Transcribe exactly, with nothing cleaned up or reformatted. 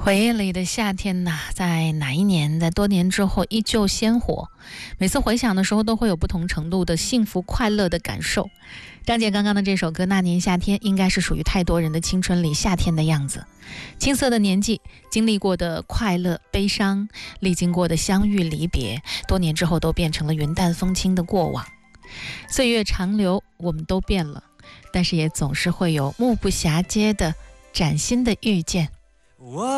回忆里的夏天呐，在哪一年，在多年之后依旧鲜活。每次回想的时候，都会有不同程度的幸福快乐的感受。张姐刚刚的这首歌《那年夏天》，应该是属于太多人的青春里夏天的样子。青涩的年纪，经历过的快乐、悲伤，历经过的相遇离别，多年之后都变成了云淡风轻的过往。岁月长流，我们都变了，但是也总是会有目不暇接的崭新的遇见。 我